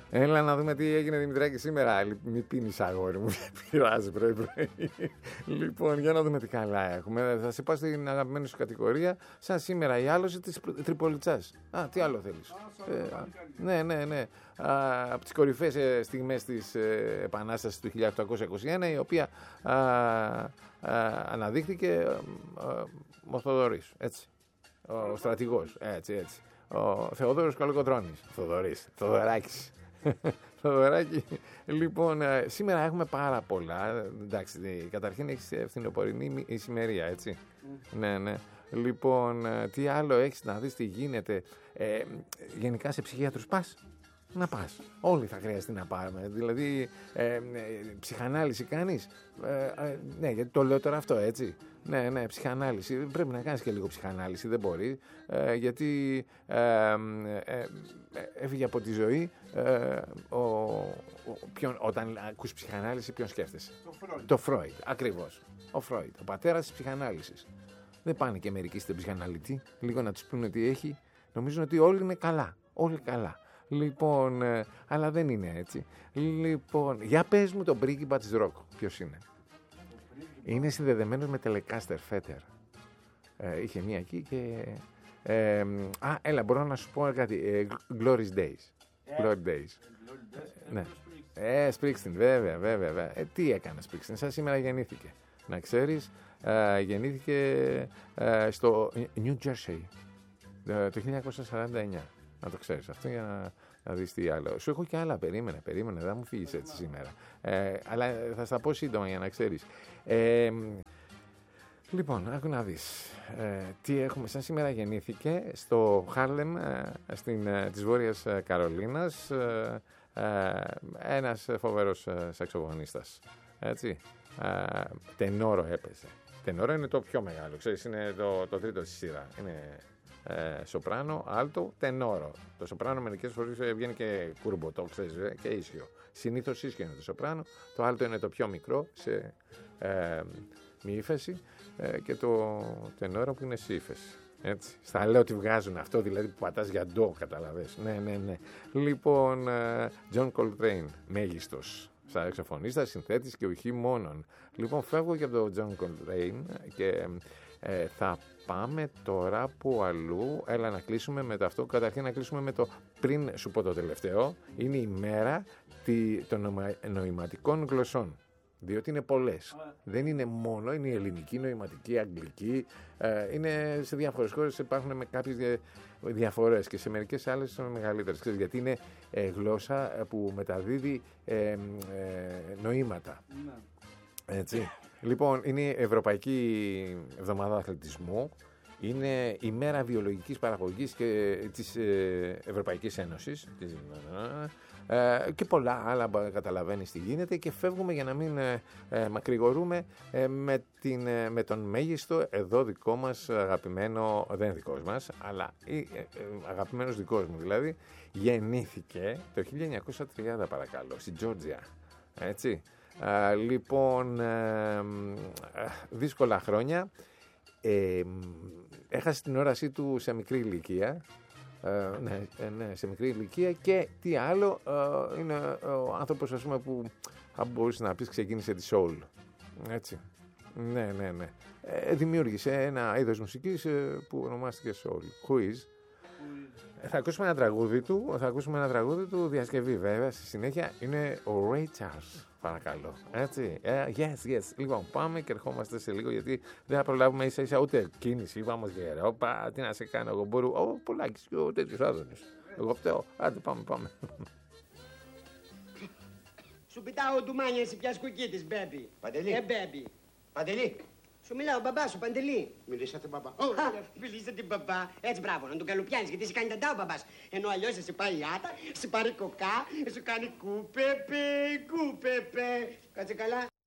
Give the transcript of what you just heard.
Έλα να δούμε τι έγινε, Δημητράκη, σήμερα. Μη πίνεις, αγόρι μου, πειράζει πρωί-πρωί. Λοιπόν, για να δούμε τι καλά έχουμε. Θα σε πάω στην αγαπημένη σου κατηγορία. Σαν σήμερα η άλωση της Τριπολιτσάς. Τι άλλο θέλεις? Ναι. Από τις κορυφαίες στιγμές της Επανάστασης του 1821, η οποία αναδείχθηκε ο Θοδωρής, έτσι. Ο στρατηγός, έτσι. Ο Θεοδόρος Καλοκοτρώνης. Θοδωράκης. Θοδωράκη. Λοιπόν, σήμερα έχουμε πάρα πολλά. Εντάξει, καταρχήν έχεις ευθυνοπορεινή ησημερία, έτσι. Ναι. Λοιπόν, τι άλλο έχεις να δεις τι γίνεται? Γενικά σε ψυχίατρους πας? Να πας. Όλοι θα χρειαστεί να πάρουμε. Δηλαδή, ψυχανάλυση κάνεις? Ναι, γιατί το λέω τώρα αυτό, έτσι. Ναι, ψυχανάλυση. Πρέπει να κάνεις και λίγο ψυχανάλυση, δεν μπορεί. Γιατί έφυγε από τη ζωή. Όταν ακούς ψυχανάλυση, ποιον σκέφτεσαι? Το Φρόιντ, ακριβώς. Ο Φρόιντ, ο πατέρας της ψυχανάλυσης. Δεν πάνε και μερικοί στην ψυχαναλυτή, λίγο να τους πούνε τι έχει. Νομίζουν ότι όλοι είναι καλά. Όλοι καλά. Λοιπόν, αλλά δεν είναι έτσι. Λοιπόν, για πες μου τον πρίγκιπα της ροκ. Ποιος είναι? Είναι συνδεδεμένος με Telecaster Fetter. Είχε μία εκεί και... έλα, μπορώ να σου πω κάτι. Glorious Days. Glory Days. Ναι. Springsteen, βέβαια. Τι έκανε Springsteen? Σαν σήμερα γεννήθηκε. Να ξέρεις, γεννήθηκε στο New Jersey το 1949. Να το ξέρεις αυτό για να δεις τι άλλο. Σου έχω και άλλα, περίμενε, δεν μου φύγεις έτσι σήμερα. Αλλά θα στα πω σύντομα για να ξέρεις. Λοιπόν, άκου να δεις. Τι έχουμε? Σαν σήμερα γεννήθηκε στο Χάρλεμ της Βόρειας Καρολίνας ένας φοβερός σαξοφωνίστας. Έτσι. Τενόρο έπαιζε. Τενόρο είναι το πιο μεγάλο, ξέρεις, είναι το τρίτο στη σειρά. Είναι σοπράνο, άλτο, τενόρο. Το σοπράνο μερικές φορές βγαίνει και κουρμποτό, ξέρεις, και ίσιο. Συνήθως ίσιο είναι το σοπράνο. Το άλτο είναι το πιο μικρό σε μη ύφεση και το τενόρο που είναι σε ύφεση. Έτσι. Στα λέω ότι βγάζουν αυτό, δηλαδή που πατάς για ντο, καταλαβες. Ναι. Λοιπόν, John Coltrane, μέγιστος σαξοφωνίστας, συνθέτης και όχι μόνον. Λοιπόν, φεύγω και από τον John Coltrane και θα πάμε τώρα που αλλού. Έλα να κλείσουμε με το αυτό. Καταρχήν να κλείσουμε με το πριν σου πω το τελευταίο. Είναι η μέρα των νοηματικών γλωσσών. Διότι είναι πολλές. Δεν είναι μόνο, είναι η ελληνική, νοηματική, η αγγλική. Είναι σε διάφορες χώρες, υπάρχουν με κάποιες διαφορές και σε μερικές άλλες είναι μεγαλύτερες. Ξέρεις, γιατί είναι γλώσσα που μεταδίδει νοήματα. Έτσι. Λοιπόν, είναι η Ευρωπαϊκή Εβδομάδα Αθλητισμού. Είναι η μέρα βιολογικής παραγωγής και της Ευρωπαϊκής Ένωσης. Και πολλά άλλα, καταλαβαίνεις τι γίνεται, και φεύγουμε για να μην μακρηγορούμε με τον μέγιστο εδώ δικό μας αγαπημένο, δεν δικός μας, αλλά αγαπημένος δικός μου δηλαδή, γεννήθηκε το 1930 παρακαλώ, στην Τζόρτζια, έτσι. Λοιπόν, δύσκολα χρόνια, έχασε την όρασή του σε μικρή ηλικία. Ναι, σε μικρή ηλικία. Και τι άλλο, είναι ο άνθρωπος, ας πούμε, που θα μπορούσε να πεις ξεκίνησε τη soul, έτσι. Ναι. Δημιούργησε ένα είδος μουσικής που ονομάστηκε soul. Who is? Θα ακούσουμε ένα τραγούδι του, διασκευή βέβαια, στη συνέχεια. Είναι ο Ray Charles, παρακαλώ, έτσι. Yes. Λοιπόν, πάμε και ερχόμαστε σε λίγο, γιατί δεν θα προλάβουμε ίσα ούτε κίνηση. Πάμε γερό, τι να σε κάνω εγώ, μπορώ, ο Πολάκης και ο τέτοιος Άδωνης. Εγώ φταίω, άντε πάμε. Σου πετάω ντουμάνια, εσύ πια σκουκί της, μπέμπι. Παντελή. Μπέμπι. Παντελή. Σου μιλάω, μπαμπά σου, Παντελή. Μιλήσατε μπαμπά. Μιλήσατε μπαμπά. Έτσι, μπράβο, να τον καλοπιάνεις, γιατί σε κάνει ταντά ο μπαμπάς. Ενώ αλλιώς σε πάει άτα, σε πάρει κοκά, σου κάνει κούπεπε. Κάτσε καλά.